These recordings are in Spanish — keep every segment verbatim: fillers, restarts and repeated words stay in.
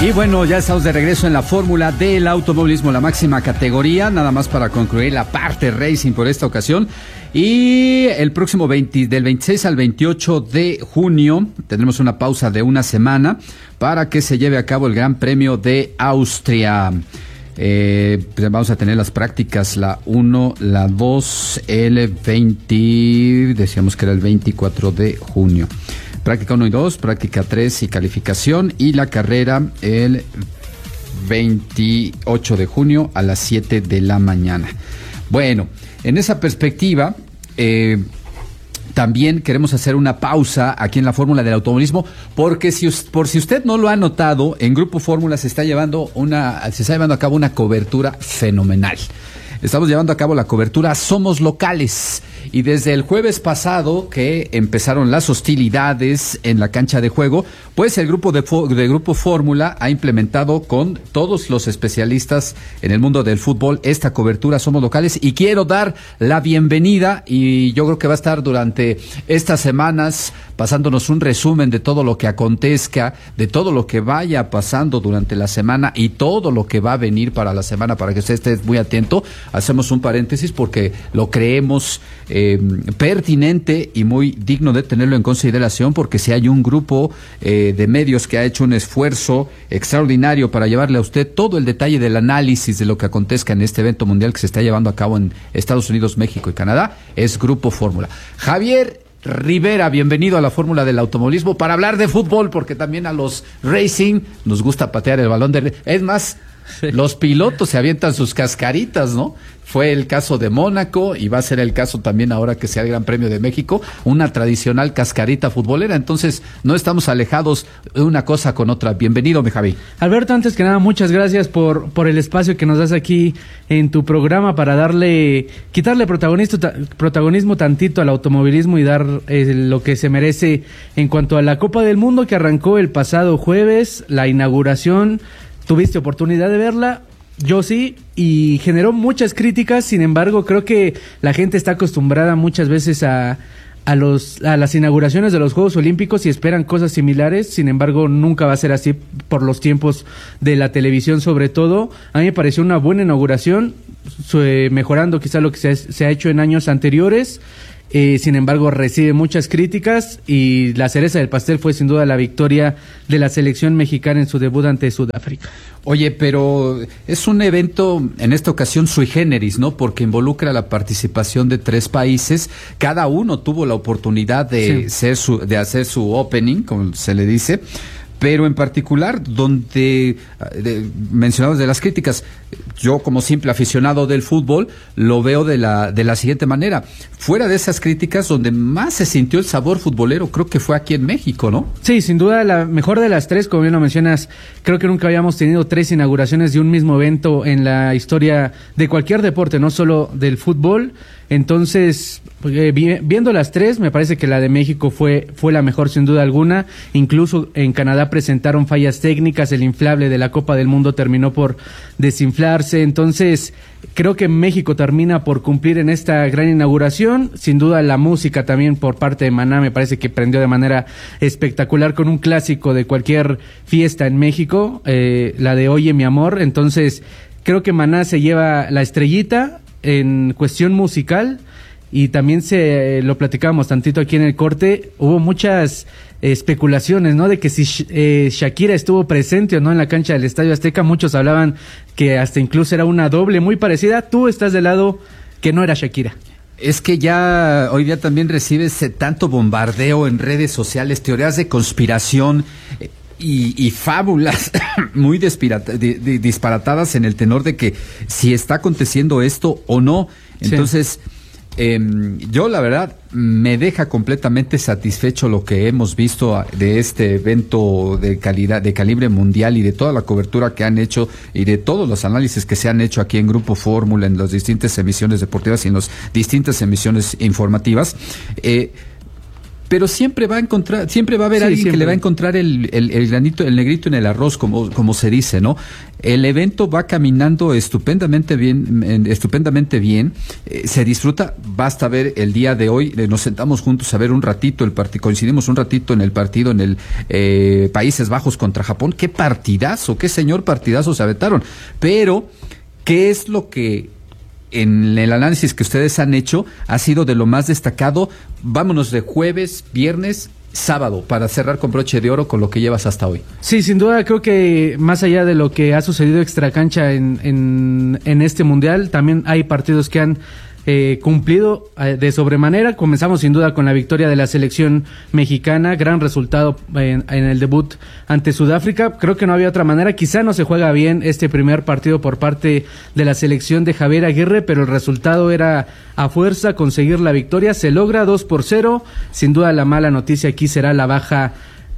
Y bueno, ya estamos de regreso en la fórmula del automovilismo, la máxima categoría, nada más para concluir la parte racing por esta ocasión. Y el próximo veinte, del veintiséis al veintiocho de junio tendremos una pausa de una semana para que se lleve a cabo el Gran Premio de Austria. Eh, pues vamos a tener las prácticas, la uno, la dos, el veinte, decíamos que era el veinticuatro de junio. Práctica uno y dos, práctica tres y calificación, y la carrera el veintiocho de junio a las siete de la mañana. Bueno, en esa perspectiva, eh, también queremos hacer una pausa aquí en la Fórmula del Automovilismo, porque si, por si usted no lo ha notado, en Grupo Fórmula se está llevando una, se está llevando a cabo una cobertura fenomenal. Estamos llevando a cabo la cobertura Somos Locales, y desde el jueves pasado que empezaron las hostilidades en la cancha de juego, pues el grupo de, de Grupo Fórmula ha implementado con todos los especialistas en el mundo del fútbol esta cobertura Somos Locales, y quiero dar la bienvenida, y yo creo que va a estar durante estas semanas pasándonos un resumen de todo lo que acontezca, de todo lo que vaya pasando durante la semana y todo lo que va a venir para la semana, para que usted esté muy atento. Hacemos un paréntesis porque lo creemos eh, pertinente y muy digno de tenerlo en consideración, porque si hay un grupo eh, de medios que ha hecho un esfuerzo extraordinario para llevarle a usted todo el detalle del análisis de lo que acontezca en este evento mundial que se está llevando a cabo en Estados Unidos, México y Canadá, es Grupo Fórmula. Javier Rivera, bienvenido a la Fórmula del Automovilismo para hablar de fútbol, porque también a los racing nos gusta patear el balón de... Es más, sí, los pilotos se avientan sus cascaritas, ¿no? Fue el caso de Mónaco y va a ser el caso también ahora que sea el Gran Premio de México, una tradicional cascarita futbolera. Entonces, no estamos alejados de una cosa con otra. Bienvenido, mi Javi. Alberto, antes que nada, muchas gracias por, por el espacio que nos das aquí en tu programa para darle, quitarle protagonismo tantito al automovilismo y dar eh, lo que se merece en cuanto a la Copa del Mundo que arrancó el pasado jueves, la inauguración. ¿Tuviste oportunidad de verla? Yo sí, y generó muchas críticas. Sin embargo, creo que la gente está acostumbrada muchas veces a, a, los, a las inauguraciones de los Juegos Olímpicos y esperan cosas similares. Sin embargo, nunca va a ser así por los tiempos de la televisión, sobre todo. A mí me pareció una buena inauguración, mejorando quizá lo que se ha, se ha hecho en años anteriores. Eh, sin embargo, recibe muchas críticas, y la cereza del pastel fue sin duda la victoria de la selección mexicana en su debut ante Sudáfrica. Oye, pero es un evento en esta ocasión sui generis, ¿no? Porque involucra la participación de tres países. Cada uno tuvo la oportunidad de, sí. ser su, de hacer su opening, como se le dice. Pero en particular, donde de, mencionamos de las críticas, yo como simple aficionado del fútbol lo veo de la de la siguiente manera. Fuera de esas críticas, donde más se sintió el sabor futbolero, creo que fue aquí en México, ¿no? Sí, sin duda la mejor de las tres, como bien lo mencionas. Creo que nunca habíamos tenido tres inauguraciones de un mismo evento en la historia de cualquier deporte, no solo del fútbol. Entonces, eh, vi, viendo las tres, me parece que la de México fue fue la mejor sin duda alguna. Incluso en Canadá presentaron fallas técnicas, el inflable de la Copa del Mundo terminó por desinflarse. Entonces, creo que México termina por cumplir en esta gran inauguración. Sin duda la música también por parte de Maná me parece que prendió de manera espectacular con un clásico de cualquier fiesta en México, eh, la de Oye mi amor. Entonces, creo que Maná se lleva la estrellita en cuestión musical, y también se eh, lo platicábamos tantito aquí en el corte. Hubo muchas eh, especulaciones, ¿no? De que si eh, Shakira estuvo presente o no en la cancha del Estadio Azteca. Muchos hablaban que hasta incluso era una doble muy parecida. Tú estás del lado que no era Shakira. Es que ya hoy día también recibes tanto bombardeo en redes sociales, teorías de conspiración eh, Y, y fábulas muy despirata, di, di, disparatadas en el tenor de que si está aconteciendo esto o no. Entonces, sí. eh, yo la verdad me deja completamente satisfecho lo que hemos visto de este evento de calidad, de calibre mundial, y de toda la cobertura que han hecho y de todos los análisis que se han hecho aquí en Grupo Fórmula, en las distintas emisiones deportivas y en las distintas emisiones informativas. Eh, pero siempre va a encontrar, siempre va a haber Sí, alguien siempre. que le va a encontrar el, el, el granito, el negrito en el arroz, como, como se dice, ¿no? El evento va caminando estupendamente bien, en- estupendamente bien, eh, se disfruta, basta ver el día de hoy, eh, nos sentamos juntos a ver un ratito el partido, coincidimos un ratito en el partido en el eh, Países Bajos contra Japón, qué partidazo, qué señor partidazo se aventaron, pero ¿qué es lo que en el análisis que ustedes han hecho ha sido de lo más destacado? Vámonos de jueves, viernes, sábado, para cerrar con broche de oro con lo que llevas hasta hoy. Sí, sin duda creo que más allá de lo que ha sucedido extracancha en, en, en este mundial, también hay partidos que han eh, cumplido eh, de sobremanera. Comenzamos sin duda con la victoria de la selección mexicana, gran resultado en, en el debut ante Sudáfrica. Creo que no había otra manera, quizá no se juega bien este primer partido por parte de la selección de Javier Aguirre, pero el resultado era a fuerza conseguir la victoria. Se logra dos por cero. Sin duda la mala noticia aquí será la baja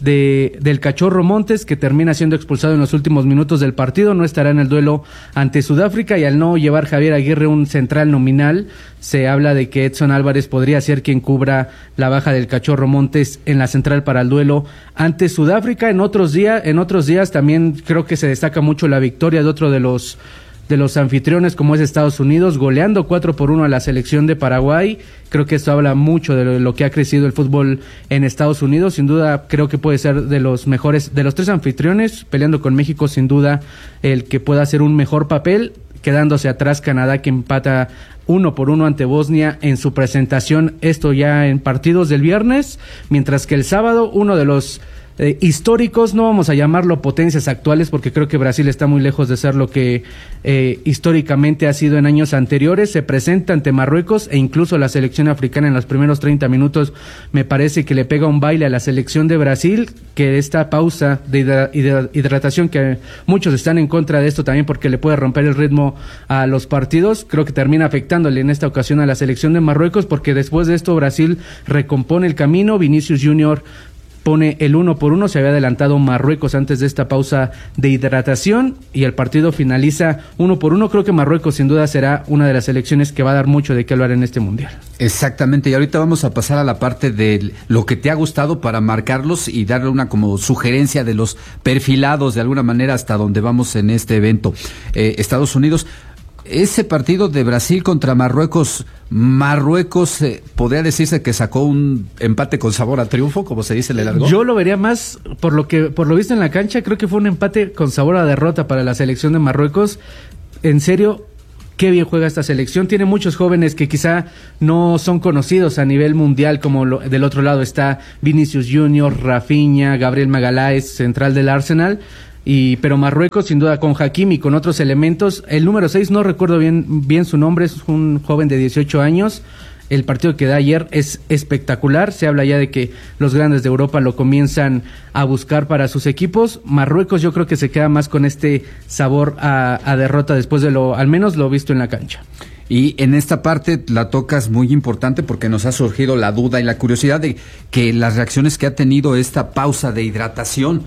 de del Cachorro Montes, que termina siendo expulsado en los últimos minutos del partido, no estará en el duelo ante Sudáfrica, y al no llevar Javier Aguirre un central nominal, se habla de que Edson Álvarez podría ser quien cubra la baja del Cachorro Montes en la central para el duelo ante Sudáfrica. En otros días, en otros días también creo que se destaca mucho la victoria de otro de los de los anfitriones, como es Estados Unidos, goleando cuatro por uno a la selección de Paraguay. Creo que esto habla mucho de lo que ha crecido el fútbol en Estados Unidos. Sin duda, creo que puede ser de los mejores, de los tres anfitriones, peleando con México, sin duda, el que pueda hacer un mejor papel, quedándose atrás Canadá, que empata uno por uno ante Bosnia en su presentación, esto ya en partidos del viernes, mientras que el sábado, uno de los Eh, históricos, no vamos a llamarlo potencias actuales, porque creo que Brasil está muy lejos de ser lo que eh, históricamente ha sido en años anteriores. Se presenta ante Marruecos, e incluso la selección africana en los primeros treinta minutos me parece que le pega un baile a la selección de Brasil, que esta pausa de hidra- hidra- hidratación, que muchos están en contra de esto también porque le puede romper el ritmo a los partidos, creo que termina afectándole en esta ocasión a la selección de Marruecos, porque después de esto Brasil recompone el camino. Vinicius Junior pone el uno por uno, se había adelantado Marruecos antes de esta pausa de hidratación, y el partido finaliza uno por uno. Creo que Marruecos sin duda será una de las selecciones que va a dar mucho de qué hablar en este mundial. Exactamente, y ahorita vamos a pasar a la parte de lo que te ha gustado para marcarlos y darle una como sugerencia de los perfilados de alguna manera hasta donde vamos en este evento. Eh, Estados Unidos, ese partido de Brasil contra Marruecos, Marruecos eh, podría decirse que sacó un empate con sabor a triunfo, como se dice, le largó. Yo lo vería más por lo que por lo visto en la cancha. Creo que fue un empate con sabor a derrota para la selección de Marruecos. En serio, qué bien juega esta selección. Tiene muchos jóvenes que quizá no son conocidos a nivel mundial, como lo, del otro lado está Vinicius Junior, Rafinha, Gabriel Magaláes, central del Arsenal. Y, pero Marruecos, sin duda, con Hakimi y con otros elementos. El número seis, no recuerdo bien, bien su nombre, es un joven de dieciocho años. El partido que da ayer es espectacular. Se habla ya de que los grandes de Europa lo comienzan a buscar para sus equipos. Marruecos yo creo que se queda más con este sabor a, a derrota después de lo, al menos lo visto en la cancha. Y en esta parte la tocas muy importante porque nos ha surgido la duda y la curiosidad de que las reacciones que ha tenido esta pausa de hidratación,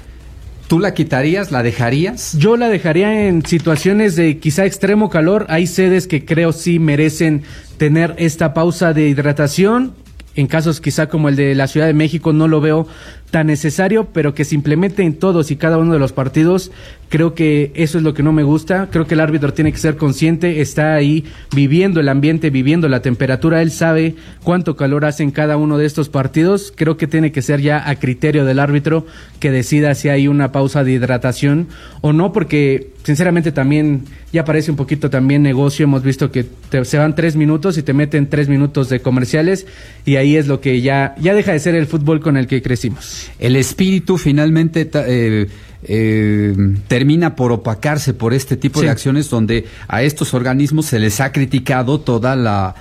¿tú la quitarías, la dejarías? Yo la dejaría en situaciones de quizá extremo calor. Hay sedes que creo sí merecen tener esta pausa de hidratación. En casos quizá como el de la Ciudad de México no lo veo tan necesario, pero que se implemente en todos y cada uno de los partidos, creo que eso es lo que no me gusta. Creo que el árbitro tiene que ser consciente, está ahí viviendo el ambiente, viviendo la temperatura, él sabe cuánto calor hace en cada uno de estos partidos. Creo que tiene que ser ya a criterio del árbitro que decida si hay una pausa de hidratación o no, porque sinceramente también ya parece un poquito también negocio. Hemos visto que te, se van tres minutos y te meten tres minutos de comerciales, y ahí es lo que ya, ya deja de ser el fútbol con el que crecimos. El espíritu finalmente eh, eh, termina por opacarse por este tipo Sí. de acciones donde a estos organismos se les ha criticado toda la,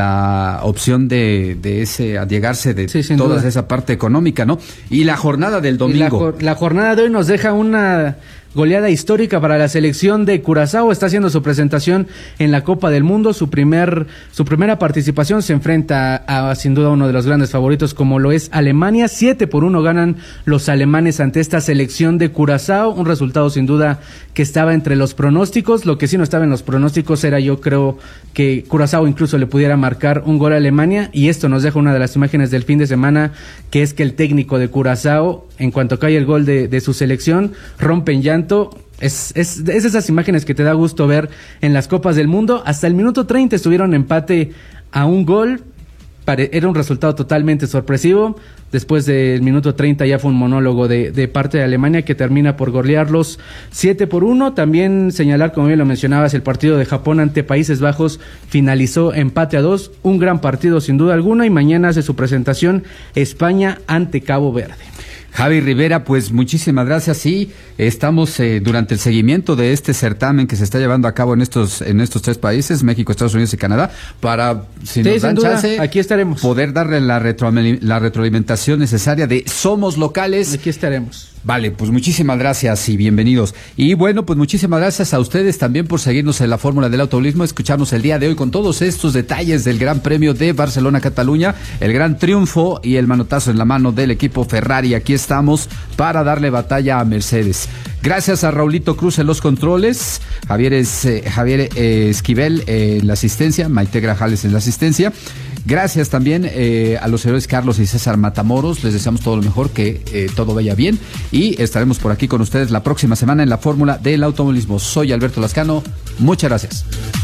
la opción de, de ese allegarse de Sí, sin toda duda. esa parte económica, ¿no? Y la jornada del Y La, domingo. jor- la jornada de hoy nos deja una goleada histórica para la selección de Curazao. Está haciendo su presentación en la Copa del Mundo, su primer su primera participación. Se enfrenta a, a sin duda uno de los grandes favoritos como lo es Alemania. Siete por uno ganan los alemanes ante esta selección de Curazao. Curazao, un resultado sin duda que estaba entre los pronósticos. Lo que sí no estaba en los pronósticos era, yo creo, que Curazao incluso le pudiera marcar un gol a Alemania, y esto nos deja una de las imágenes del fin de semana, que es que el técnico de Curazao, en cuanto cae el gol de, de su selección, rompe en llanto. Es, es, es esas imágenes que te da gusto ver en las Copas del Mundo. Hasta el minuto treinta estuvieron empate a un gol. Pare, era un resultado totalmente sorpresivo. Después del minuto treinta ya fue un monólogo de, de parte de Alemania, que termina por golearlos siete por uno. También señalar, como bien lo mencionabas, el partido de Japón ante Países Bajos finalizó empate a dos. Un gran partido sin duda alguna, y mañana hace su presentación España ante Cabo Verde. Javi Rivera, pues muchísimas gracias. Sí, estamos eh, durante el seguimiento de este certamen que se está llevando a cabo en estos en estos tres países, México, Estados Unidos y Canadá, para, si sí, nos dan duda, chance, aquí estaremos, poder darle la, retro, la retroalimentación necesaria de somos locales. Aquí estaremos. Vale, pues muchísimas gracias y bienvenidos. Y bueno, pues muchísimas gracias a ustedes también por seguirnos en la Fórmula del Automovilismo, escucharnos el día de hoy con todos estos detalles del Gran Premio de Barcelona-Cataluña, el gran triunfo y el manotazo en la mano del equipo Ferrari. Aquí estamos para darle batalla a Mercedes. Gracias a Raulito Cruz en los controles, Javier, es, eh, Javier eh, Esquivel eh, en la asistencia, Maite Grajales en la asistencia. Gracias también eh, a los señores Carlos y César Matamoros. Les deseamos todo lo mejor, que eh, todo vaya bien, y estaremos por aquí con ustedes la próxima semana en la Fórmula del Automovilismo. Soy Alberto Lascano, muchas gracias.